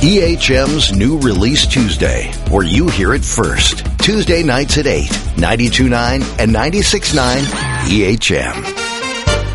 EHM's New Release Tuesday, where you hear it first. Tuesday nights at 8, 92.9 and 96.9 EHM.